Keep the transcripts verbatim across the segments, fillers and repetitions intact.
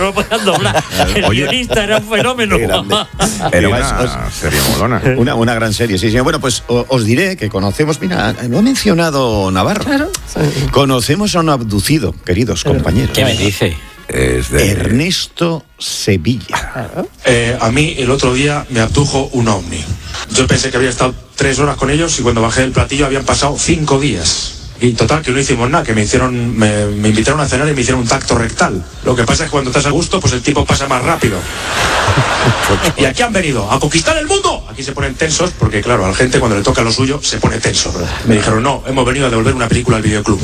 no lo podían doblar. El Oye, guionista era un fenómeno. Era una serie molona. Una, una gran serie, sí, sí. Bueno, pues o, os diré que conocemos, mira, lo ha mencionado Navarro. Claro. Conocemos a un abducido, queridos compañeros. ¿Qué me dice? Es de... Ernesto Sevilla. Eh, a mí el otro día me abdujo un ovni. Yo pensé que había estado tres horas con ellos y cuando bajé del platillo habían pasado cinco días. Y total, que no hicimos nada, que me hicieron, me, me invitaron a cenar y me hicieron un tacto rectal. Lo que pasa es que cuando estás a gusto, pues el tiempo pasa más rápido. Y aquí han venido a conquistar el mundo. Aquí se ponen tensos, porque claro, a la gente cuando le toca lo suyo se pone tenso. Me dijeron, no, hemos venido a devolver una película al videoclub.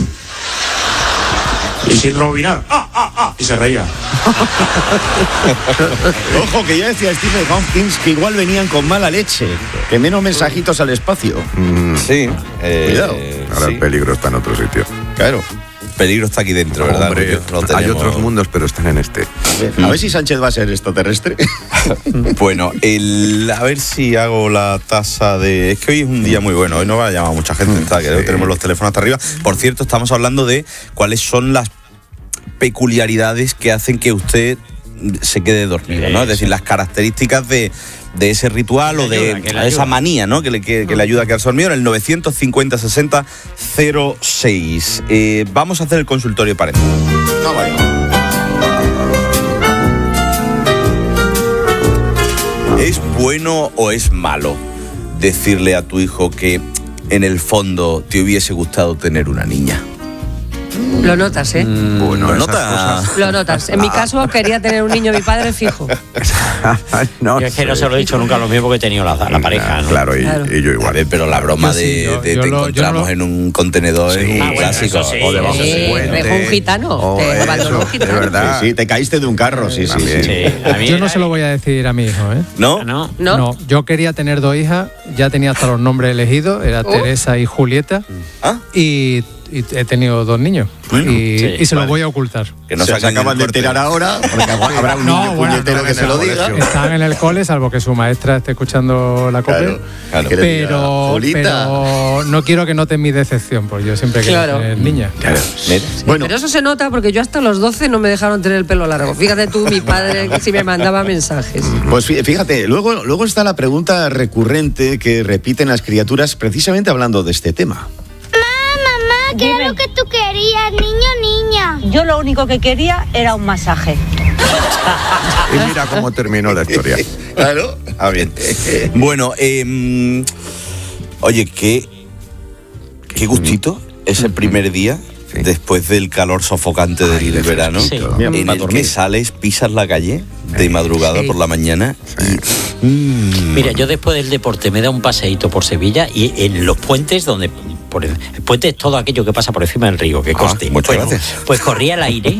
Y sin rebobinar, ¡ah, ah, ah! Y se reía. Ojo, que ya decía Stephen Hawking que igual venían con mala leche, que menos mensajitos al espacio. Mm, Sí. Eh, Cuidado. ahora sí. el peligro está en otro sitio. Claro. El peligro está aquí dentro, ¿verdad? Hombre, Porque no hay tenemos- otros mundos, pero están en este. A ver si Sánchez va a ser extraterrestre. Bueno, el, a ver si hago la tasa de... Es que hoy es un día muy bueno, hoy no va a llamar mucha gente, está, que Sí. tenemos los teléfonos hasta arriba. Por cierto, estamos hablando de cuáles son las peculiaridades que hacen que usted se quede dormido, ¿no? Es decir, las características de, de ese ritual Que o le de ayuda, que le esa ayuda. manía, ¿no? Que le, que, que le ayuda a quedarse dormido en el novecientos cincuenta sesenta cero seis. Eh, vamos a hacer el consultorio parental. No, vaya. ¿Es bueno o es malo decirle a tu hijo que en el fondo te hubiese gustado tener una niña? Lo notas, ¿eh? Bueno, ¿Lo esas nota? cosas- Lo notas. En mi caso, quería tener un niño mi padre fijo. no Yo es que no sé. se lo he dicho nunca lo mismo porque he tenido la, la pareja, ¿no? Claro, y, Claro. y yo A igual. ver, pero la broma Yo sí, de, yo- de yo te lo- yo encontramos no lo- en un contenedor Sí. es un Ah, bueno, clásico. eso sí. O debajo Sí, del puente. dejó un gitano, O te eso, abandonó un gitano. de verdad. Sí, sí, te caíste de un carro, sí, sí, También. sí. Sí, a mí Yo era- no se lo voy a decir a mi hijo, ¿eh? ¿No? ¿No? ¿No? No, yo quería tener dos hijas, ya tenía hasta los nombres elegidos, era Oh. Teresa y Julieta, ¿Ah? y, y he tenido dos niños. Bueno, y, sí, y se vale. los voy a ocultar. Que no Se, se saquen acaban el de corte. enterar ahora, porque habrá un No, niño bueno, puñetero no, que en se lo el diga. colegio. Están en el cole, salvo que su maestra esté escuchando la copia. Claro, Claro. que le diga, Pero, "Julita". pero no quiero que noten mi decepción, porque yo siempre quiero Claro. tener niña. Claro. Mira. Bueno, Pero eso se nota porque yo hasta los doce no me dejaron tener el pelo largo. Fíjate tú, mi padre, que si me mandaba mensajes. pues fí- fíjate, luego, luego está la pregunta recurrente que repiten las criaturas precisamente hablando de este tema. Mamá, ¿qué era lo que tú querías, niño o niña? Yo lo único que quería era un masaje. Y mira cómo terminó la historia. Claro. Ah, bien. Bueno, eh, oye, qué, qué gustito ese primer día Sí. después del calor sofocante del Ay, de verano, Sí. Mira, en para el dormir. que sales, pisas la calle de madrugada Sí. por la mañana y... mm, Mira, yo después del deporte me da un paseíto por Sevilla y en los puentes donde... Por el, el puente es todo aquello que pasa por encima del río, que Ah, coste. muchas Bueno, gracias. Pues corría el aire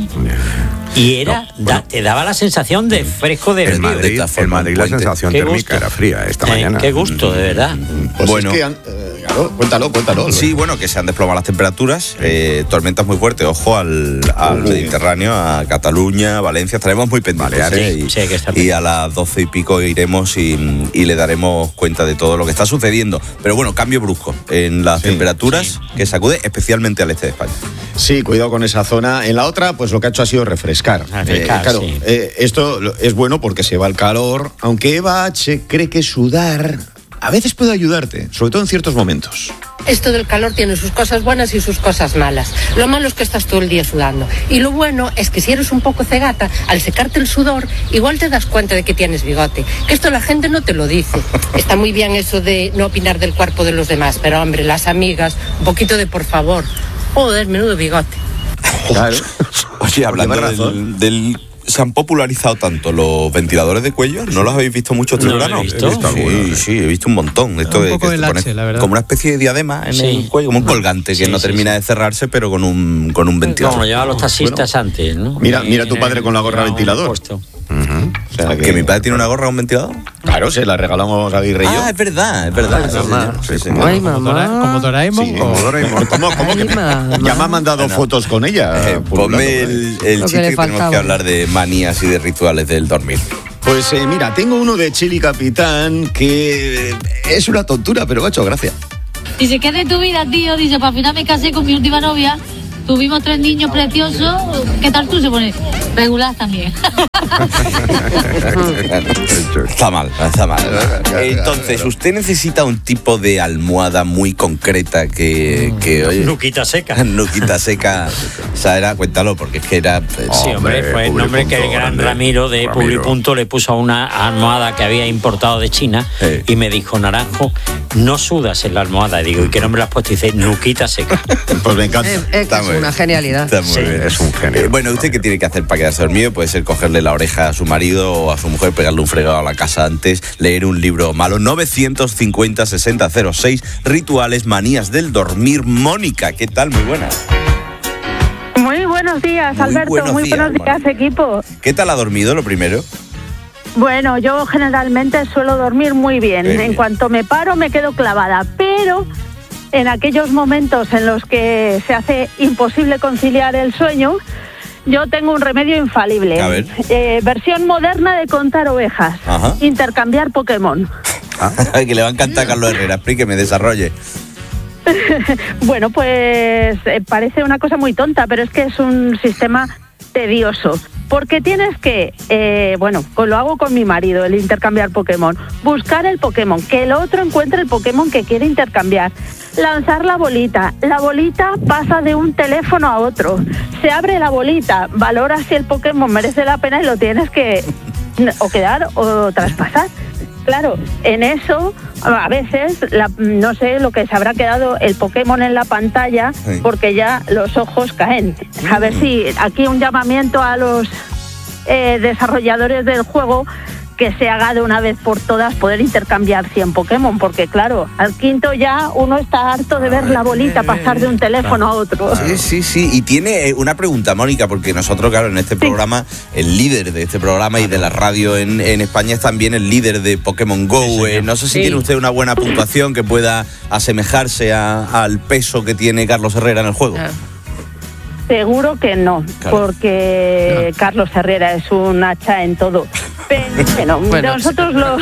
y era da- te daba la sensación de fresco del En río. Madrid, esta forma, en Madrid un la puente. sensación Qué térmica gusto. era fría esta Eh, mañana. Qué gusto, de verdad. Pues Bueno. es que, eh, claro, cuéntalo, cuéntalo. Sí, bueno, que se han desplomado las temperaturas, eh, tormentas muy fuertes, ojo al, al Uh. Mediterráneo, a Cataluña, Valencia, estaremos muy pendientes. Baleares. ¿eh? Y, Sí, sí, hay que estar y a las doce y pico iremos y, y le daremos cuenta de todo lo que está sucediendo. Pero bueno, cambio brusco en las Sí, temperaturas que sacude especialmente al este de España. Sí, cuidado con esa zona. En la otra, pues lo que ha hecho ha sido refrescar. Refrescar, Eh, claro, sí. eh, esto lo- es bueno porque se va el calor, aunque Eva H. cree que sudar a veces puede ayudarte, sobre todo en ciertos momentos. Esto del calor tiene sus cosas buenas y sus cosas malas. Lo malo es que estás todo el día sudando. Y lo bueno es que si eres un poco cegata, al secarte el sudor, igual te das cuenta de que tienes bigote. Que esto la gente no te lo dice. Está muy bien eso de no opinar del cuerpo de los demás, pero hombre, las amigas, un poquito de por favor. Joder, menudo bigote. Claro. Oye, hablando Lleva del, razón. del- Se han popularizado tanto los ventiladores de cuello, ¿no los habéis visto mucho este No lo he verano? visto. He visto sí, algunos, sí, he visto un montón. Esto Un de poco que del te pones H, la verdad. como una especie de diadema en Sí. el cuello, como un colgante que Sí, no sí, termina sí. de cerrarse, pero con un, con un Como ventilador. lo llevaban los taxistas antes, ¿no? Mira- mira tu padre con la gorra Llevaba un ventilador. puesto. O sea ¿Que mi padre tiene una gorra o un ventilador? Claro, se la regalamos a Aguirre y yo. Ah, es verdad, es verdad. Ah, sí, mamá. señor. Sí, Sí, señor. Ay, Como, Dora- mamá. como Doraemon. Sí, o- como Doraemon. ¿Cómo, cómo que Ay, mamá. ya me ha mandado No. fotos con ella? Eh, pululando ponme por ahí. el, el Lo que chiste le que tenemos faltaba. que hablar de manías y de rituales del dormir. Pues eh, mira, tengo uno de Chili Capitán que es una tontura, pero me ha hecho gracia. Dice, ¿qué de tu vida, tío? Dice, para final me casé con mi última novia tuvimos tres niños preciosos. ¿Qué tal tú? Se pone regular también. Está mal, está mal. Entonces, usted necesita un tipo de almohada muy concreta que... que oye, Nuquita Seca. Nuquita Seca. O sea, era, cuéntalo, porque es que era... Sí, hombre, fue el nombre que el gran Ramiro de Publipunto le puso a una almohada que había importado de China Sí. y me dijo, Naranjo, no sudas en la almohada. Y digo, ¿y qué nombre le has puesto? Y dice, Nuquita Seca. Pues me encanta. Es, es que es una genialidad. Está muy Sí, bien. Es un genio. Eh, bueno, ¿usted qué tiene que hacer para quedarse dormido? Puede ser cogerle la oreja a su marido o a su mujer, pegarle un fregado a la casa antes, leer un libro malo. novecientos cincuenta, sesenta cero seis, rituales, manías del dormir. Mónica, ¿qué tal? Muy buena. Muy buenos días, Muy Alberto. buenos Muy días, buenos días, hermano. equipo. ¿Qué tal ha dormido, lo primero? Bueno, yo generalmente suelo dormir muy bien. Qué bien. En cuanto me paro, me quedo clavada. Pero en aquellos momentos en los que se hace imposible conciliar el sueño, yo tengo un remedio infalible. A ver. Eh, versión moderna de contar ovejas. Ajá. Intercambiar Pokémon. Que le va a encantar a Carlos Herrera. Explíqueme, desarrolle. Bueno, pues eh, parece una cosa muy tonta, pero es que es un sistema tedioso. Porque tienes que, eh, bueno, pues lo hago con mi marido, el intercambiar Pokémon. Buscar el Pokémon, que el otro encuentre el Pokémon que quiere intercambiar. Lanzar la bolita. La bolita pasa de un teléfono a otro. Se abre la bolita, valoras si el Pokémon merece la pena y lo tienes que o quedar o traspasar. Claro, en eso a veces, la, no sé lo que se habrá quedado el Pokémon en la pantalla, Sí. porque ya los ojos caen. A ver si aquí un llamamiento a los eh, desarrolladores del juego, que se haga de una vez por todas poder intercambiar cien Pokémon, porque claro, al quinto ya uno está harto de ver la bolita pasar de un teléfono a otro. Sí, sí, sí. Y tiene eh, una pregunta, Mónica, porque nosotros, claro, en este programa, el líder de este programa y de la radio en, en España es también el líder de Pokémon Go. Eh, no sé si Sí. tiene usted una buena puntuación que pueda asemejarse a- al peso que tiene Carlos Herrera en el juego. Ah. Seguro que no, Claro. porque Carlos Herrera es un hacha en todo. Pero bueno, Bueno, nosotros lo,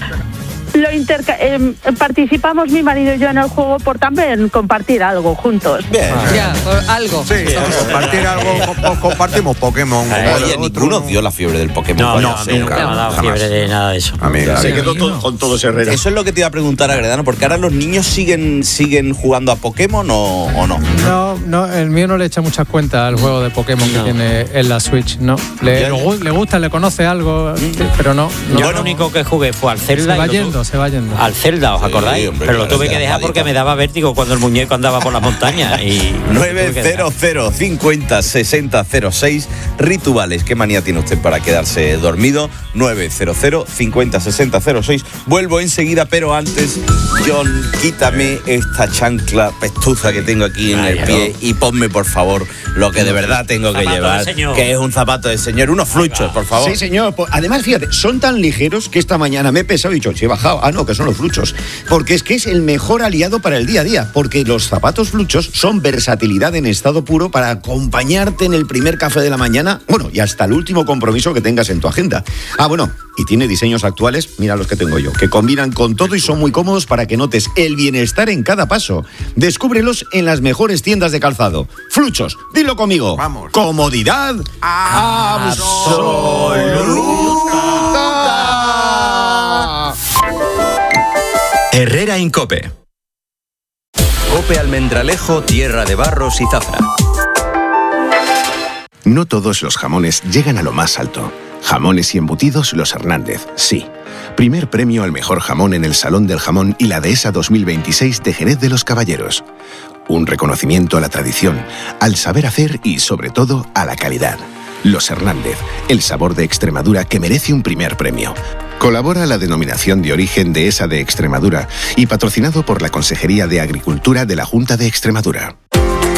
lo interca- eh, participamos mi marido y yo en el juego por también compartir algo juntos. Bien. Ya, por algo. Sí, compartir algo, co- compartimos Pokémon. Ay, como Oye, el otro, ninguno ¿no? dio la fiebre del Pokémon. No, Vaya, no, sí. nunca me ha dado jamás. fiebre de nada de eso. A mí, a Se mí. quedó todo, con todos Herrera. Eso es lo que te iba a preguntar, Agredano, porque ahora los niños siguen siguen jugando a Pokémon o, o no. No, no, el mío no le echa muchas cuentas al juego de Pokémon No. que tiene en la Switch, no. Le, Ya, ya. le gu- le gusta, le conoce algo, pero no. no Yo no. lo único que jugué fue al Se Zelda. va y lo tu- yendo, se va yendo. Al Zelda, ¿os Sí, acordáis? hombre, Pero lo claro, tuve el que de la dejar porque palita. me daba vértigo cuando el muñeco andaba por las montañas. Y nueve cero cero cincuenta sesenta cero seis, rituales. ¿Qué manía tiene usted para quedarse dormido? nueve cero cero cincuenta sesenta cero seis. Vuelvo enseguida, pero antes, John, quítame esta chancla pestuza que tengo aquí en Ay, el pie y ponme, por favor, lo que de verdad tengo que Zapato de llevar, señor. que es un zapato de señor. Unos fluchos, por favor. Sí, señor. Pues, además, fíjate, son tan ligeros que esta mañana me he pesado y he dicho, si he bajado. Ah, no, que son los fluchos. Porque es que es el mejor aliado para el día a día. Porque los zapatos fluchos son versatilidad en estado puro para acompañarte en el primer café de la mañana, bueno, y hasta el último compromiso que tengas en tu agenda. Ah, bueno, y tiene diseños actuales, mira los que tengo yo, que combinan con todo y son muy cómodos para que notes el bienestar en cada paso. Descúbrelos en las mejores tiendas de calzado. Fluchos, dilo conmigo. Vamos. Comodidad absoluta. Herrera Incope. Cope Almendralejo, Tierra de Barros y Zafra. No todos los jamones llegan a lo más alto. Jamones y embutidos Los Hernández, sí. Primer premio al mejor jamón en el Salón del Jamón y la Dehesa dos mil veintiséis de Jerez de los Caballeros. Un reconocimiento a la tradición, al saber hacer y, sobre todo, a la calidad. Los Hernández, el sabor de Extremadura que merece un primer premio. Colabora la denominación de origen Dehesa de Extremadura y patrocinado por la Consejería de Agricultura de la Junta de Extremadura.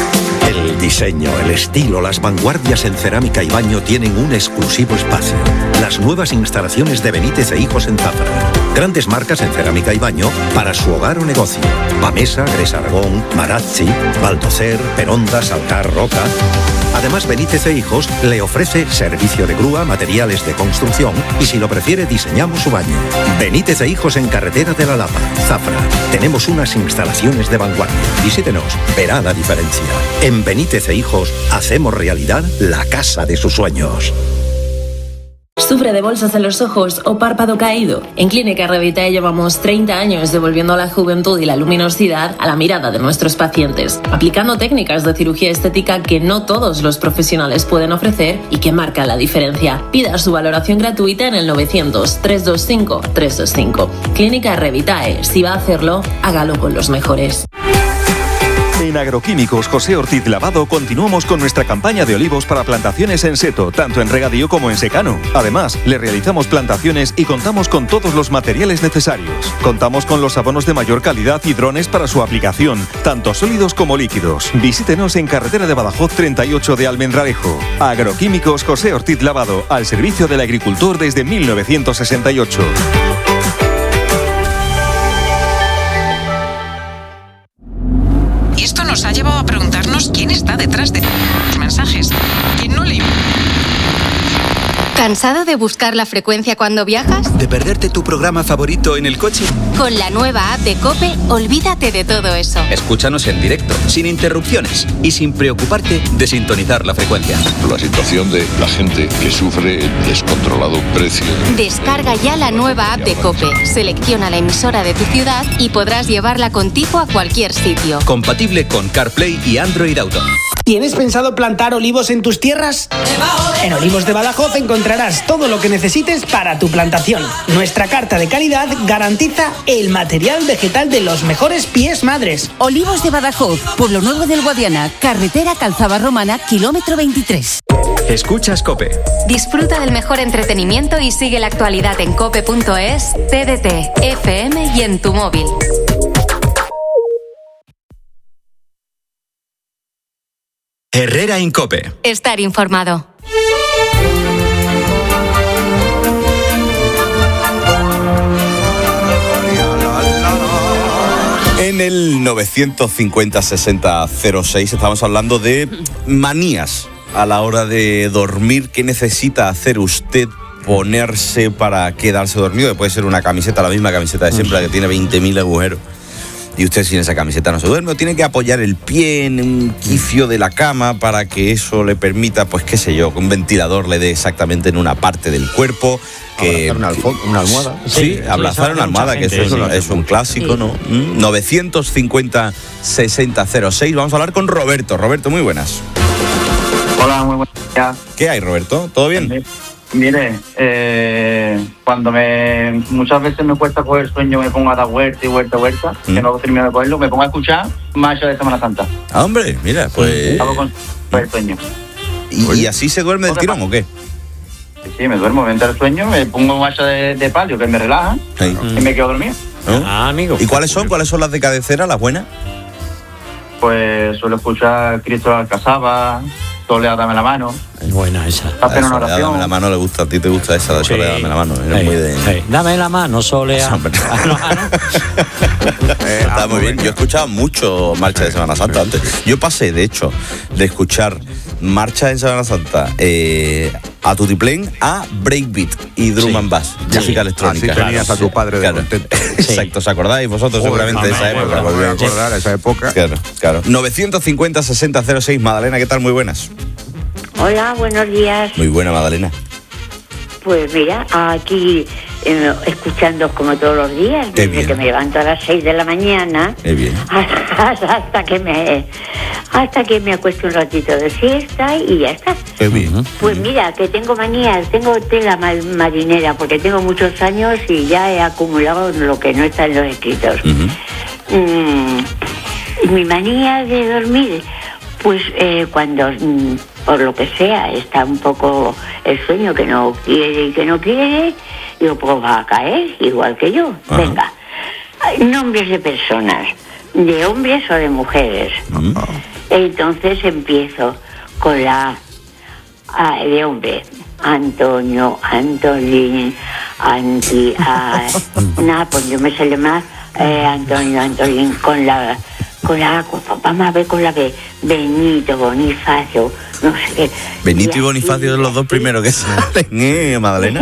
El diseño, el estilo, las vanguardias en cerámica y baño tienen un exclusivo espacio. las nuevas instalaciones de Benítez e Hijos en Zafra. Grandes marcas en cerámica y baño para su hogar o negocio. Bamesa, Gres Aragón, Marazzi, Baldocer, Peronda, Salcar, Roca. Además, Benítez e Hijos le ofrece servicio de grúa, materiales de construcción y, si lo prefiere, diseñamos su baño. Benítez e Hijos en Carretera de la Lapa, Zafra. Tenemos unas instalaciones de vanguardia. Visítenos, verá la diferencia. En Benítez e Hijos hacemos realidad la casa de sus sueños. ¿Sufre de bolsas en los ojos o párpado caído? En Clínica Revitae llevamos treinta años devolviendo la juventud y la luminosidad a la mirada de nuestros pacientes, aplicando técnicas de cirugía estética que no todos los profesionales pueden ofrecer y que marcan la diferencia. Pida su valoración gratuita en el novecientos, trescientos veinticinco, trescientos veinticinco. Clínica Revitae, si va a hacerlo, hágalo con los mejores. En Agroquímicos José Ortiz Lavado continuamos con nuestra campaña de olivos para plantaciones en seto, tanto en regadío como en secano. Además, le realizamos plantaciones y contamos con todos los materiales necesarios. Contamos con los abonos de mayor calidad y drones para su aplicación, tanto sólidos como líquidos. Visítenos en Carretera de Badajoz treinta y ocho de Almendralejo. Agroquímicos José Ortiz Lavado, al servicio del agricultor desde mil novecientos sesenta y ocho. Esto nos ha llevado a preguntarnos quién está detrás de los mensajes. ¿Quién no le... ¿Cansado de buscar la frecuencia cuando viajas? ¿De perderte tu programa favorito en el coche? Con la nueva app de COPE, olvídate de todo eso. Escúchanos en directo, sin interrupciones y sin preocuparte de sintonizar la frecuencia. La situación de la gente que sufre el descontrolado precio. Descarga ya la nueva app de COPE, selecciona la emisora de tu ciudad y podrás llevarla contigo a cualquier sitio. Compatible con CarPlay y Android Auto. ¿Tienes pensado plantar olivos en tus tierras? En Olivos de Badajoz encontrarás todo lo que necesites para tu plantación. Nuestra carta de calidad garantiza el material vegetal de los mejores pies madres. Olivos de Badajoz, Pueblo Nuevo del Guadiana, carretera Calzada Romana, kilómetro veintitrés. Escuchas COPE. Disfruta del mejor entretenimiento y sigue la actualidad en cope punto es, T D T, F M y en tu móvil. Herrera en COPE. Estar informado. En el novecientos cincuenta sesenta cero seis estamos hablando de manías a la hora de dormir. ¿Qué necesita hacer usted ponerse para quedarse dormido? Que puede ser una camiseta, la misma camiseta de siempre, la que tiene veinte mil agujeros. Y usted sin esa camiseta no se duerme, o tiene que apoyar el pie en un quicio de la cama para que eso le permita, pues qué sé yo, que un ventilador le dé exactamente en una parte del cuerpo. Que, abrazar una, una almohada. Sí, sí, abrazar una almohada, que eso es, un, es un clásico, sí. ¿No? novecientos cincuenta sesenta cero seis. Vamos a hablar con Roberto. Roberto, muy buenas. Hola, muy buenas días. ¿Qué hay, Roberto? ¿Todo bien? Mire, eh, cuando me muchas veces me cuesta coger sueño, me pongo a dar vuelta y vuelta, vuelta, ¿Mm? que no termino de cogerlo, me pongo a escuchar Marcha de Semana Santa. Ah, hombre, mira, pues... Hago con el sueño. ¿Y, ¿Y así se duerme del tirón o qué? Sí, sí, me duermo, me entra el sueño, me pongo Marcha de, de palio, que me relaja, sí. y me quedo dormido. ¿No? Ah, amigo. ¿Y cuáles son? ¿Cuáles son las de cabecera, las buenas? Pues suelo escuchar Cristo de Alcazaba, Soledad, dame la mano. Es buena esa. Hacer una oración. Dame la mano, le gusta, a ti te gusta esa de sí. Soledad, dame la mano. Eres sí. muy de... Sí. Dame la mano, Soledad. Está muy bien. Yo he escuchado mucho Marcha de Semana Santa antes. Yo pasé, de hecho, de escuchar Marcha de Semana Santa eh, a Tutiplén a Breakbeat y Drum sí. and Bass, sí. música electrónica. Así tenías a tu padre de claro. contento. Sí. Exacto, ¿os acordáis vosotros Joder, seguramente de esa época? Me voy a acordar de esa época. Claro, claro. novecientos cincuenta sesenta cero seis. Madalena, ¿qué tal? Muy buenas. Hola, buenos días. Muy buena, Madalena. Pues mira, aquí eh, escuchando como todos los días, desde que me levanto a las seis de la mañana bien. Hasta, hasta que me hasta que me acuesto un ratito de siesta y ya está. Qué bien. Pues mira, que tengo manías, tengo tela marinera, porque tengo muchos años y ya he acumulado lo que no está en los escritos. Uh-huh. mm, mi manía de dormir, pues eh, cuando... Mm, por lo que sea, está un poco el sueño que no quiere y que no quiere, digo, pues va a caer, igual que yo. Ajá. Venga, nombres de personas, de hombres o de mujeres. Ajá. Entonces empiezo con la A de hombre, Antonio, Antolín, Anti, ah, nada, pues yo me sale más eh, Antonio, Antolín, con la, con la, vamos a ver con la B, Benito, Bonifacio, no sé qué. Benito y, y Bonifacio son los dos primeros que salen, ¿eh, Madalena?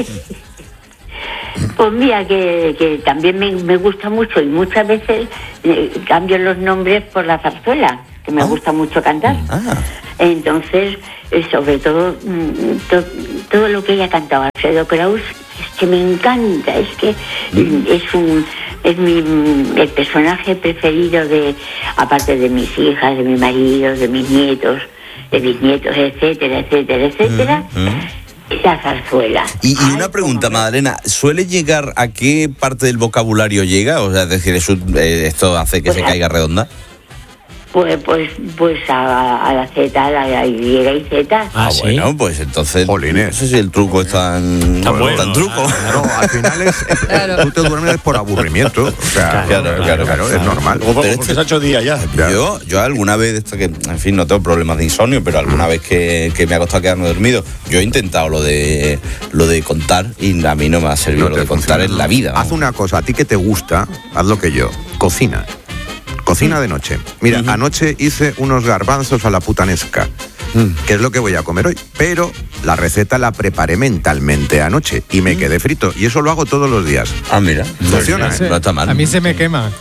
Pues mira, que, que también me, me gusta mucho y muchas veces eh, cambio los nombres por la zarzuela, que me ¿Ah? gusta mucho cantar. Ah. Entonces, eh, sobre todo, mm, to, todo lo que ella cantaba, Alfredo Kraus, es que me encanta, es que mm. es un es mi el personaje preferido de, aparte de mis hijas, de mi marido, de mis nietos, de mis nietos, etcétera, etcétera, etcétera. Mm. Mm. La zarzuela. Y, y una pregunta, Madalena, ¿suele llegar a qué parte del vocabulario llega? O sea, es decir, ¿eso, eh, ¿esto hace que pues se a, caiga redonda? Pues pues pues a, a la Z, a la Y y Z. Ah, ¿sí? Bueno, pues entonces Jolines. No sé si el truco es tan, tan, bueno, tan truco. No, al final es, claro. Tú te duermes por aburrimiento. O sea, claro, claro, claro, claro, es normal. O porque se ha hecho día ya. Yo, yo alguna vez, esto que, en fin, no tengo problemas de insomnio, pero alguna vez que, que me ha costado quedarme dormido, yo he intentado lo de lo de contar y a mí no me ha servido no lo de contar en la vida. Haz una cosa, a ti que te gusta, haz lo que yo, cocina. Cocina de noche. Mira, uh-huh. anoche hice unos garbanzos a la putanesca, uh-huh. que es lo que voy a comer hoy. Pero la receta la preparé mentalmente anoche y me uh-huh. quedé frito. Y eso lo hago todos los días. Ah, mira. Funciona, ¿eh? No está mal. A mí se me quema.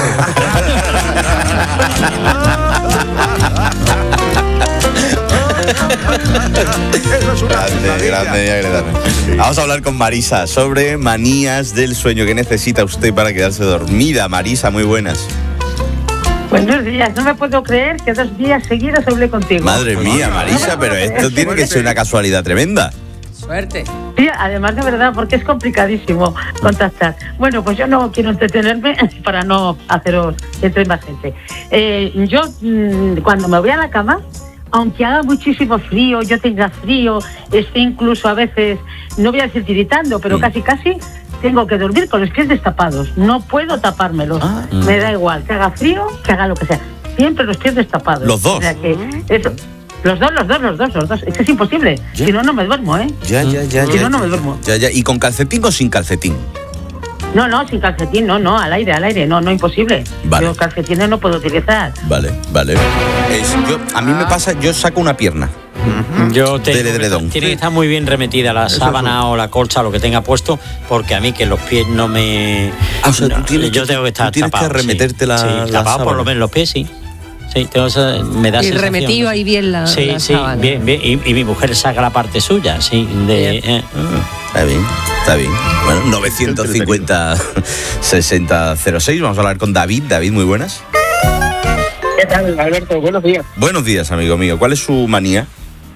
Eso es una grande, grande, grande. Vamos a hablar con Marisa sobre manías del sueño. ¿Qué necesita usted para quedarse dormida? Marisa, muy buenas. Buenos días, no me puedo creer que dos días seguidos hablé contigo. Madre mía, Marisa, pero esto tiene que ser una casualidad tremenda. Suerte. Sí, además de verdad, porque es complicadísimo contactar. Bueno, pues yo no quiero entretenerme para no haceros entre más gente. Eh, yo, mmm, cuando me voy a la cama, aunque haga muchísimo frío, yo tenga frío, esté incluso a veces, no voy a decir tiritando, pero mm. casi casi, tengo que dormir con los pies destapados. No puedo tapármelos. Ah, mm. Me da igual, que haga frío, que haga lo que sea. Siempre los pies destapados. ¿Los dos? O sea que eso, los dos, los dos, los dos, los dos. Es que es imposible. ¿Ya? Si no, no me duermo, ¿eh? Ya, ya, ya. Si ya, no, no ya, me duermo. Ya, ya. ¿Y con calcetín o sin calcetín? No, no, sin calcetín, no, no, al aire, al aire, no, no, imposible. Vale. Yo calcetines no puedo utilizar. Vale, vale. Es, yo, a mí me pasa, yo saco una pierna. Uh-huh. Yo tengo, del edredón. Tiene que estar muy bien remetida la Eso sábana es un... o la colcha, lo que tenga puesto, porque a mí que los pies no me... Ah, o sea, no, tienes, yo tengo que estar tienes tapado. Tienes que remeterte sí, la, sí, la tapado sábana. Por lo menos los pies, sí. Sí, tengo esa, me da y sensación. remetido ahí bien la, sí, la sí, sábana. bien, bien. Y, y mi mujer saca la parte suya, sí. De, eh, uh. Está bien, está bien. Bueno, novecientos cincuenta sesenta cero seis. Vamos a hablar con David. David, muy buenas. ¿Qué tal, Alberto? Buenos días. Buenos días, amigo mío. ¿Cuál es su manía?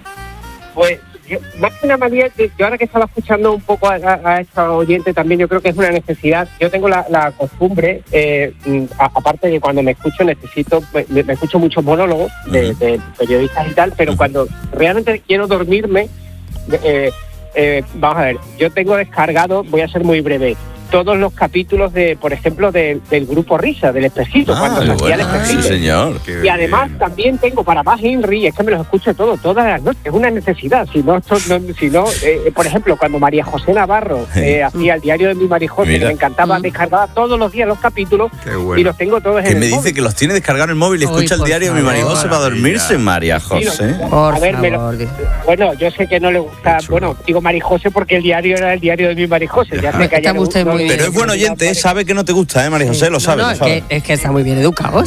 Pues, yo, más que una manía, yo ahora que estaba escuchando un poco a, a, a esta oyente también, yo creo que es una necesidad. Yo tengo la, la costumbre, eh, a, aparte de cuando me escucho, necesito, me, me escucho muchos monólogos de, uh-huh. de periodistas y tal, pero uh-huh. cuando realmente quiero dormirme, eh, eh, vamos a ver, yo tengo descargado, voy a ser muy breve, todos los capítulos de, por ejemplo, de, del grupo Risa, del Espejito, ah, cuando se hacía el Espejito. Sí, señor. Y además también tengo para más Henry, es que me los escucho todos, todas las noches, es una necesidad. Si no, no, si no eh, por ejemplo, cuando María José Navarro eh, hacía el diario de mi María José, Mira. me encantaba, descargaba todos los días los capítulos bueno. y los tengo todos que en el me móvil. dice que los tiene descargados en el móvil y escucha Uy, el diario de mi María José para dormirse, María José. Sí, no, a ver, me lo, bueno, yo sé que no le gusta, bueno, digo María José porque el diario era el diario de mi María José, ya sé que allá no, no, pero es bueno oyente. Sabe que no te gusta, ¿eh, María José? Lo sabe. No, no, lo sabe. Es, que, es que está muy bien educado.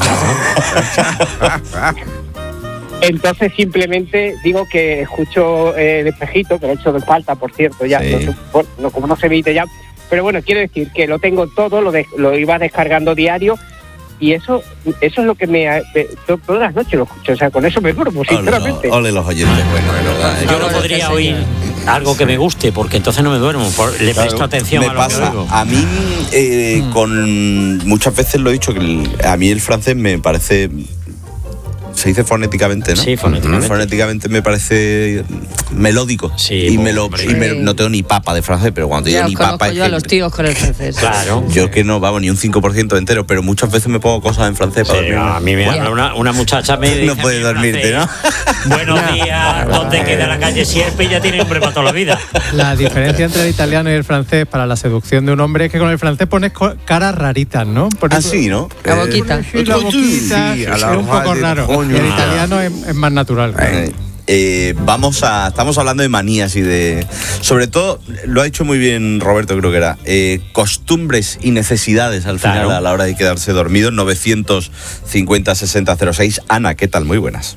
Entonces simplemente digo que escucho eh, el Espejito, que lo he hecho de falta, por cierto, ya, sí. no, bueno, no, como no se emite ya, pero bueno, quiero decir que lo tengo todo, lo, de, lo iba descargando diario y eso eso es lo que me... me todas las noches lo escucho, o sea, con eso me duermo, sinceramente. Ole, ole los oyentes, bueno, de verdad. ¿eh? Yo no podría oír algo que me guste, porque entonces no me duermo, por, le presto claro, atención me a lo pasa, que oigo. A mí, eh, mm. con muchas veces lo he dicho, que el, a mí el francés me parece se dice fonéticamente, ¿no? Sí, fonéticamente. Fonéticamente me parece melódico. Sí, y me lo, hombre. y me- no tengo ni papa de francés, pero cuando Ya digo os ni conozco papa es yo a que- los tíos con el francés. Claro. yo que no, vamos, ni un cinco por ciento entero, pero muchas veces me pongo cosas en francés para Sí, dormir. a mí me habla una, una muchacha me dice No a mí puedes en dormirte, ¿no? francés, Buenos días, ¿dónde queda la calle Sierpe? Y ya tiene hombre para toda la vida. La diferencia entre el italiano y el francés para la seducción de un hombre es que con el francés pones co- caras raritas, ¿no? Por Ah, eso- sí, ¿no? La boquita. Sí, la boquita, Sí, sí, a es la un poco hora del raro. coño. Y el italiano es, es más natural. Eh, eh, vamos a. Estamos hablando de manías y de. Sobre todo, lo ha dicho muy bien Roberto, creo que era. eh, costumbres y necesidades al final Claro. a la hora de quedarse dormido. novecientos cincuenta sesenta cero seis. Ana, ¿qué tal? Muy buenas.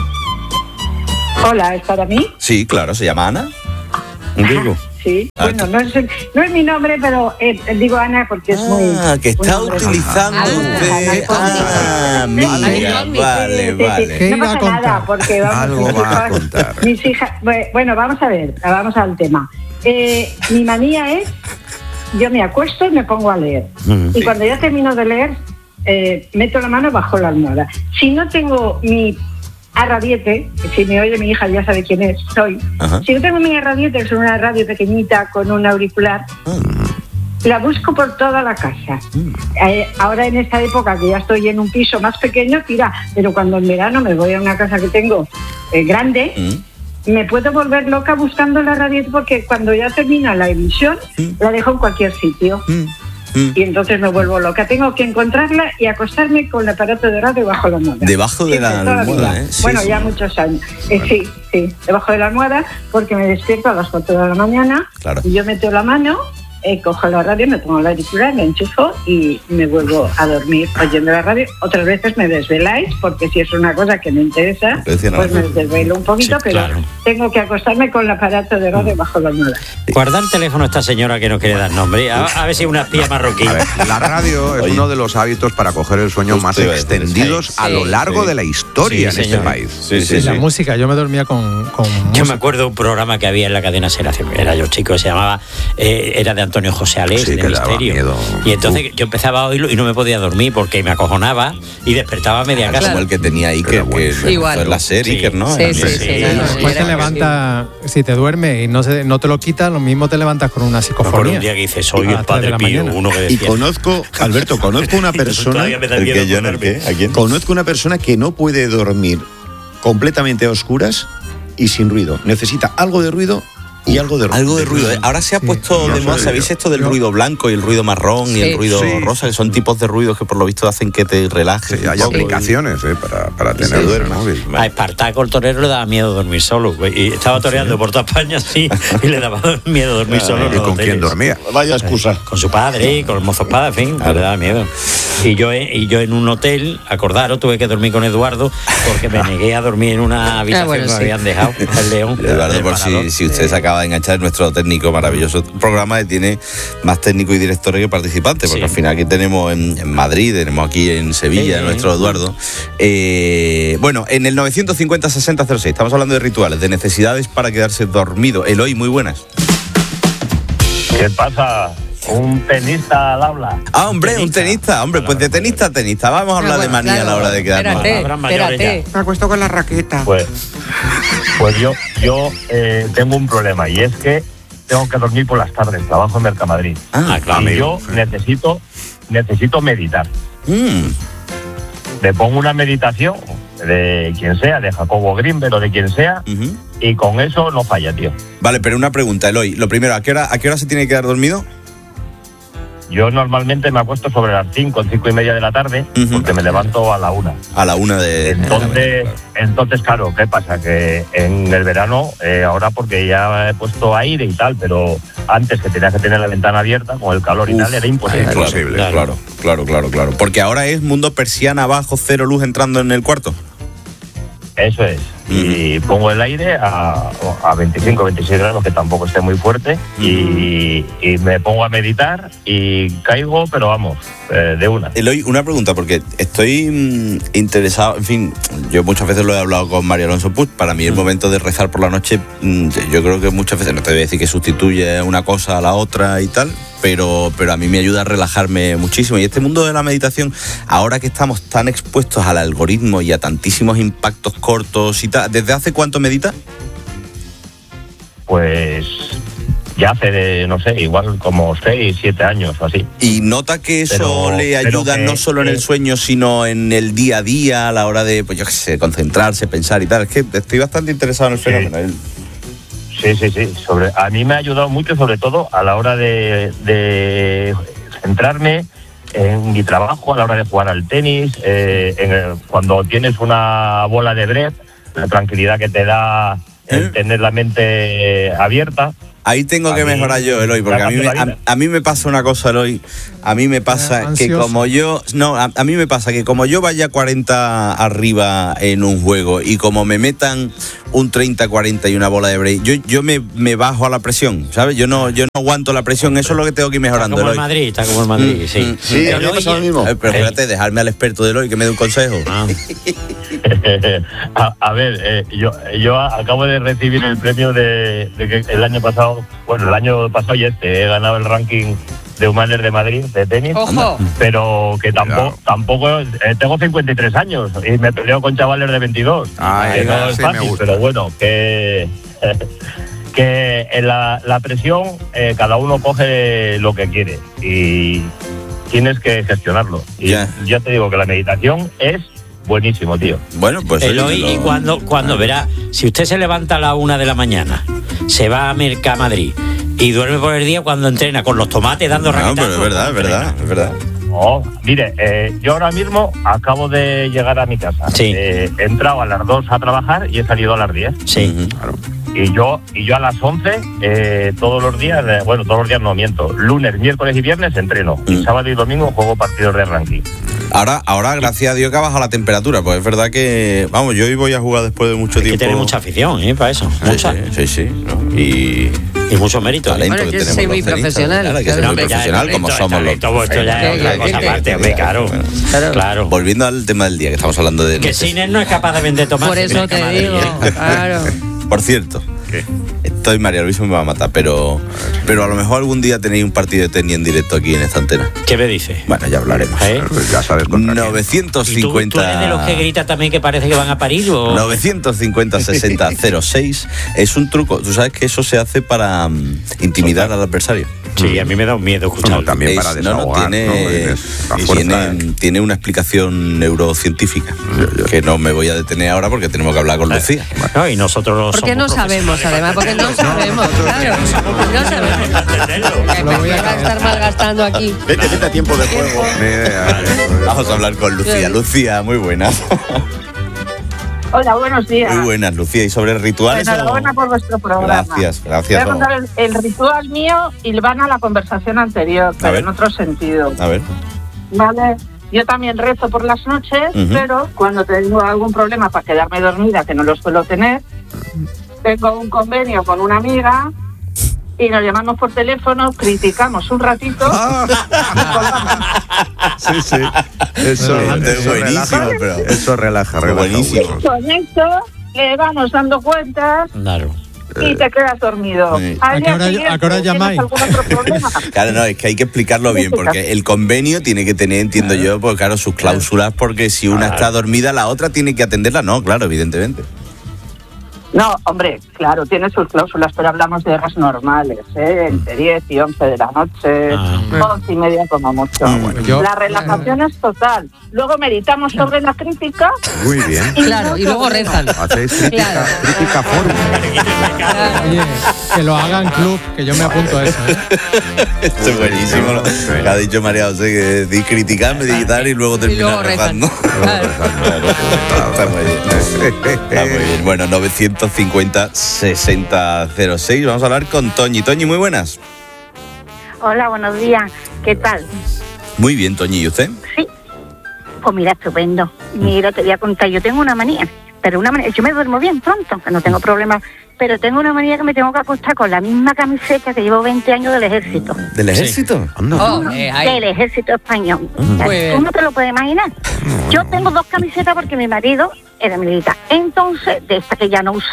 Hola, ¿es para mí? Sí, claro, se llama Ana. Digo. Sí. Ah, Bueno, no es, no es mi nombre, pero eh, digo Ana porque es muy... Ah, que está un nombre- utilizando Ah, usted. Ah, amiga, Sí, vale, sí, sí. vale. ¿Qué No iba a pasa contar? nada, porque vamos, Algo mis va a hijas- contar. Mis hijas, bueno, vamos a ver, vamos al tema. Eh, mi manía es, yo me acuesto y me pongo a leer. Y cuando ya termino de leer, eh, meto la mano bajo la almohada. Si no tengo mi arradiete, si me oye mi hija ya sabe quién es, soy. Ajá. Si no tengo mi arradiete, que es una radio pequeñita con un auricular, la busco por toda la casa. Eh, ahora en esta época que ya estoy en un piso más pequeño, tira, pero cuando en verano me voy a una casa que tengo eh, grande, Mm. me puedo volver loca buscando la radio porque cuando ya termina la emisión, la dejo en cualquier sitio. Y entonces me vuelvo loca. Tengo que encontrarla y acostarme con el aparato de radio bajo la almohada. Debajo de la Siempre, toda almohada, vida. ¿eh? Sí, bueno, sí. ya muchos años. Eh, sí, sí, debajo de la almohada porque me despierto a las cuatro de la mañana Claro. y yo meto la mano, eh, cojo la radio, me pongo la auricular, me enchufo y me vuelvo a dormir oyendo la radio. Otras veces me desveláis porque si es una cosa que me interesa, Lo decía pues Ana. me desvelo un poquito, Sí, pero claro. tengo que acostarme con el aparato de radio bajo la almohada. Guarda el teléfono a esta señora que no quiere dar nombre. A, a ver si es una espía marroquí. A ver, la radio es Oye. uno de los hábitos para coger el sueño Justo más iba a decir, extendidos sí, a lo sí, largo sí. de la historia Sí, en este señor. país. Sí, sí, Y sí. la música, yo me dormía con, con Yo música. me acuerdo de un programa que había en la cadena Ser, hace- era yo chico, se llamaba, eh, era de Antonio José Alés, Sí, de que daba Misterio. miedo. Y entonces yo empezaba a oírlo y no me podía dormir porque me acojonaba y despertaba a media casa. Como el que tenía Iker, que Igual. fue la serie, Sí. Iker, ¿no? Sí, Era- sí, sí, no, no, Después te era levanta, si te duermes y no, se, no te lo quitas, lo mismo te levantas con una Me acuerdo psicofonía. un día que dice, soy A el las tres de padre la Pío, mañana. uno que Y decía. conozco, Alberto, conozco una persona, Todavía me da ¿El miedo que yo en el acordarme. qué? ¿A quién? conozco una persona que no puede dormir completamente a oscuras y sin ruido. Necesita algo de ruido y algo de ruido. Algo de ruido. ¿eh? Ahora se ha Sí. puesto No de moda, sé ¿sabéis yo. esto del Yo- ruido blanco y el ruido marrón y Sí. el ruido Sí. rosa? Que son tipos de ruidos que por lo visto hacen que te relajes. Sí, un hay poco y- aplicaciones eh, para, para tener Sí. en el móvil. A Espartaco el torero le daba miedo dormir solo, güey, y estaba toreando por toda España así y le daba miedo dormir solo. en ¿Y los con quién hoteles. dormía? Vaya excusa. Con su padre y con el mozo espada, en fin, le daba miedo. Y yo, y yo en un hotel, acordaros, tuve que dormir con Eduardo porque me negué a dormir en una habitación Ah, bueno, que me sí. habían dejado, el León. Eduardo, el por Parador. si, si usted se acaba de enganchar, es nuestro técnico maravilloso programa que tiene más técnicos y directores que participantes, porque Sí. al final aquí tenemos en, en Madrid, tenemos aquí en Sevilla, Sí. nuestro Eduardo. Eh, bueno, en el novecientos cincuenta sesenta cero seis estamos hablando de rituales, de necesidades para quedarse dormido. Eloy, muy buenas. ¿Qué pasa? Un tenista al habla. Ah, hombre, un tenista, hombre, pues de tenista a tenista. Vamos a hablar de manía a la hora de quedarnos. Espérate, espérate. Me acuesto con la raqueta. Pues, pues yo, yo eh, tengo un problema y es que tengo que dormir por las tardes. Trabajo en Mercamadrid. Ah, claro. Y yo necesito, necesito meditar. Mm. Le pongo una meditación de quien sea, de Jacobo Greenberg o de quien sea, Ujú. y con eso no falla, tío. Vale, pero una pregunta, Eloy. Lo primero, ¿a qué hora, a qué hora se tiene que quedar dormido? Yo normalmente me acuesto sobre las cinco, cinco y media de la tarde, porque me levanto a la una. A la una de... Entonces, entonces claro, ¿qué pasa? Que en el verano, eh, ahora porque ya he puesto aire y tal, pero antes que tenía que tener la ventana abierta, con el calor y tal, era imposible. Claro, claro, claro, claro, claro. Porque ahora es mundo persiana abajo, cero luz entrando en el cuarto. Eso es. Y pongo el aire a, a veinticinco, veintiséis grados, que tampoco esté muy fuerte, y, y me pongo a meditar y caigo, pero vamos, eh, de una. Eloy, una pregunta, porque estoy mm, interesado, en fin, yo muchas veces lo he hablado con María Alonso Puig, para mí el momento de rezar por la noche, mm, yo creo que muchas veces, no te voy a decir que sustituye una cosa a la otra y tal, pero, pero a mí me ayuda a relajarme muchísimo. Y este mundo de la meditación, ahora que estamos tan expuestos al algoritmo y a tantísimos impactos cortos y tal, ¿desde hace cuánto medita? Pues ya hace, de, no sé, igual como seis, siete años o así. ¿Y nota que eso Pero- le pero ayuda que- no solo en el que- sueño, sino en el día a día, a la hora de, pues yo qué sé, concentrarse, pensar y tal? Es que estoy bastante interesado en el fenómeno. ¿eh? Sí, sí, sí. Sobre, a mí me ha ayudado mucho, sobre todo a la hora de, de centrarme en mi trabajo, a la hora de jugar al tenis, eh, en el- cuando tienes una bola de bref, la tranquilidad que te da el tener la mente abierta. Ahí tengo A que mí mejorar yo, Eloy, porque me ha a mí, me, cambiado la a, vida. a mí me pasa una cosa, Eloy. A mí me pasa que ansioso. como yo... No, a, a mí me pasa que como yo vaya cuarenta arriba en un juego y como me metan un treinta cuarenta y una bola de break, yo, yo me, me bajo a la presión, ¿sabes? Yo no, yo no aguanto la presión, eso es lo que tengo que ir mejorando, Está como el Eloy. Madrid, está como el Madrid, Mm, sí. mm. Sí, a mí me Eloy- pasa lo mismo. Eh, Pero espérate, dejarme al experto de Eloy que me dé un consejo. Ah. a, a ver, eh, yo, yo acabo de recibir el premio de, de que el año pasado, bueno, el año pasado y este, he ganado el ranking de Humanes de Madrid de tenis. Ojo. Pero que tampoco, tampoco eh, tengo cincuenta y tres años y me peleo con chavales de veintidós. Ay, que no venga, es sí me fácil, gusta. pero bueno, que, que en la, la presión eh, cada uno coge lo que quiere y tienes que gestionarlo. Y Ya. ya te digo que la meditación es buenísimo, tío. Bueno, pues... oye, Eloy, lo- y cuando, cuando verá, si usted se levanta a la una de la mañana, se va a Mercamadrid y duerme por el día cuando entrena con los tomates dando No, raquetazos. pero es verdad, es verdad, es verdad. No, mire, eh, yo ahora mismo acabo de llegar a mi casa. Sí. Eh, he entrado a las dos a trabajar y he salido a las diez. Sí. Ujú. Y yo y yo a las once, eh, todos los días, eh, bueno, todos los días no miento, lunes, miércoles y viernes entreno. Y Mm. sábado y domingo juego partidos de ranking. Ahora, ahora, gracias a Dios que ha bajado la temperatura, pues es verdad que, vamos, yo hoy voy a jugar después de mucho Hay que tiempo. tener mucha afición, ¿eh? Para eso. Sí, Mucha. sí, sí, sí, ¿no? Y, Y mucho mérito. ¿eh? talento Bueno, que que tenemos soy los muy tenistas, profesional. claro, hay que ser Claro, muy hombre, ya, profesional el como talento, somos el los... talento vuestro ya es Sí, una sí, cosa sí, aparte, sí, hombre, sí, claro. Claro. Claro. Volviendo al tema del día, que estamos hablando de... Que Sinner no es capaz de vender tomates. Por eso en te Mercamadrid, digo, ¿eh? claro. Por cierto, ¿Qué? estoy María Luisa me va a matar, pero, pero a lo mejor algún día tenéis un partido de tenis en directo aquí en esta antena. ¿Qué me dice? Bueno, ya hablaremos. ¿Eh? Pues ya sabes contra quién. novecientos ¿Y tú, tú cincuenta... eres de los que grita también que parece que van a parir o...? novecientos cincuenta sesenta cero seis es un truco. Tú sabes que eso se hace para mm, intimidar al adversario. Sí, a mí me da un miedo escucharlo. No, también para Es- no, no, desahogar, tiene, ¿no? Es la y fuerza, tiene, ¿eh? tiene una explicación neurocientífica que no me voy a detener ahora porque tenemos que hablar con Lucía. No, y nosotros no Porque no somos sabemos, además, porque no sabemos, claro. No sabemos. Lo voy a Va a estar malgastando aquí. Vete, vete a tiempo de juego. Ni idea, ¿eh? Vamos a hablar con Lucía. Lucía, muy buenas. Hola, buenos días. Muy buenas, Lucía. ¿Y sobre rituales? o- Enhorabuena por vuestro programa. Gracias, Voy gracias. a contar el, el ritual mío y van a la conversación anterior, pero ver. en otro sentido. A ver. ¿Vale? Yo también rezo por las noches, Ujú. pero cuando tengo algún problema para quedarme dormida, que no lo suelo tener, tengo un convenio con una amiga y nos llamamos por teléfono, criticamos un ratito. Sí, sí. Eso, Esto es eso buenísimo, relaja, pero- eso relaja, relaja Buenísimo. mucho. Con esto le vamos dando cuentas Claro. y te quedas dormido. Sí. Al ¿A qué día hora- siguiente, a qué hora ¿tienes llamáis? algún otro problema? Claro, no, es que hay que explicarlo bien, porque el convenio tiene que tener, entiendo yo, pues claro, sus cláusulas, porque si una está dormida, la otra tiene que atenderla. No, claro, evidentemente. No, hombre, claro, tiene sus cláusulas, pero hablamos de horas normales, ¿eh? Entre diez y once de la noche, once y media como mucho. yo- La relajación es total. Luego meditamos sobre la crítica. Muy bien. Claro, y luego rezan. Hacéis crítica, Claro. crítica forum. Oye, que lo hagan club, que yo me apunto a eso. ¿eh? Esto es buenísimo. Lo que ha dicho María José, que di criticar, meditar y luego terminar luego rezan. rezando. Está muy bien. Está muy bien. Bueno, novecientos cincuenta sesenta cero seis. Vamos a hablar con Toñi. Toñi, muy buenas. Hola, buenos días. ¿Qué tal? Muy bien, Toñi. ¿Y usted? Sí. Pues mira, estupendo. Mira, te voy a contar, yo tengo una manía, pero una manía, yo me duermo bien pronto, que no tengo problemas, pero tengo una manía que me tengo que acostar con la misma camiseta que llevo veinte años del ejército. ¿Del ejército? Oh, eh, ahí. Del ejército español. Muy bien. ¿Tú no te lo puedes imaginar? Yo tengo dos camisetas porque mi marido era militar. Entonces, de esta que ya no usaba,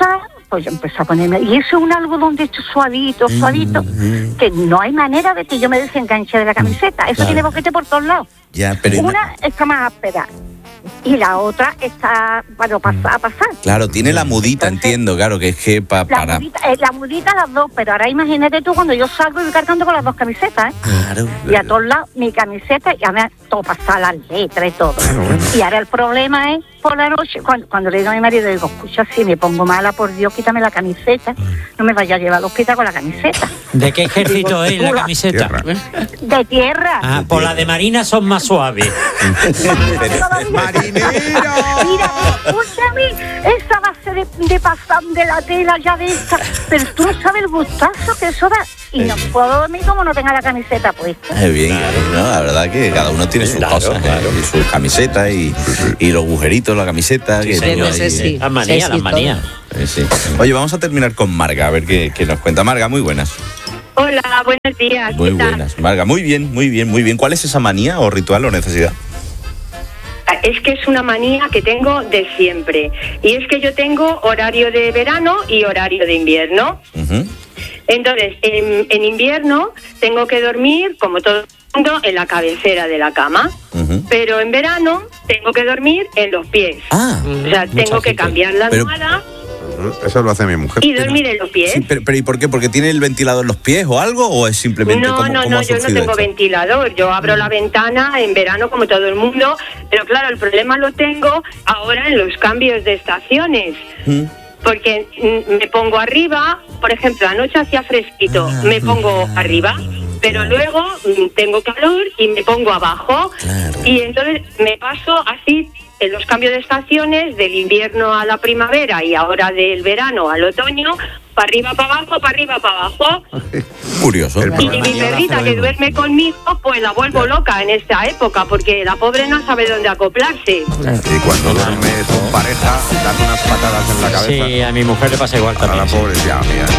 pues yo empecé a ponerme, y eso es un algodón de hecho suavito, suavito, mm. que no hay manera de que yo me desenganche de la camiseta. Eso claro. tiene boquete por todos lados. Ya, pero una está más áspera y la otra está para pasar a pasar. Claro, tiene la mudita, entonces, entiendo, claro, que es que pa, la para... Mudita, eh, la mudita las dos, pero ahora imagínate tú cuando yo salgo y voy cargando con las dos camisetas, ¿eh? Claro. Y a todos lados, mi camiseta, y a mí todo pasa, las letras y todo. Y ahora el problema es por la noche, cuando, cuando le digo a mi marido, digo, escucha, si me pongo mala, por Dios, quítame la camiseta, no me vaya a llevar al hospital con la camiseta. ¿De qué ejército digo, es la camiseta? Tierra. De tierra. Ah, por la de marina son más suaves. ¡Marinera! Mira, escúchame, esa base de, de pasar de la tela ya de esta, pero tú no sabes el gustazo que eso da. Y no puedo dormir como no tenga la camiseta puesta. Es bien, ¿no? La verdad que cada uno tiene sus claro, cosas, claro. ¿eh? Y sus camisetas y, y los agujeritos, la camiseta. Sí, que sí, no, sí, sí. Las manías, sí, las manías. Sí, sí. Oye, vamos a terminar con Marga, a ver qué, qué nos cuenta. Marga, muy buenas. Hola, buenos días. Muy buenas, Marga. Muy bien, muy bien, muy bien. ¿Cuál es esa manía o ritual o necesidad? Es que es una manía que tengo de siempre. Y es que yo tengo horario de verano y horario de invierno. Uh-huh. Entonces, en, en invierno tengo que dormir, como todo el mundo, en la cabecera de la cama. Uh-huh. Pero en verano tengo que dormir en los pies. Ah, o sea, tengo que cambiar la almohada. Eso lo hace mi mujer. Y dormir en los pies. Sí, pero, pero ¿y por qué? ¿Porque tiene el ventilador en los pies o algo? ¿O es simplemente No, como, no, como no, yo no tengo esto? ventilador. Yo abro la ventana en verano como todo el mundo. Pero claro, el problema lo tengo ahora en los cambios de estaciones. ¿Mm? Porque me pongo arriba, por ejemplo, anoche hacía fresquito, ah, me pongo claro, arriba, pero claro. luego tengo calor y me pongo abajo. Claro. Y entonces me paso así en los cambios de estaciones, del invierno a la primavera y ahora del verano al otoño, para arriba, para abajo, para arriba, para abajo. Curioso. Y mi perrita que duerme conmigo, pues la vuelvo loca en esta época, porque la pobre no sabe dónde acoplarse. Y cuando duermes con pareja, das unas patadas en la cabeza. Sí, a mi mujer le pasa igual también. A la pobre ya, mía.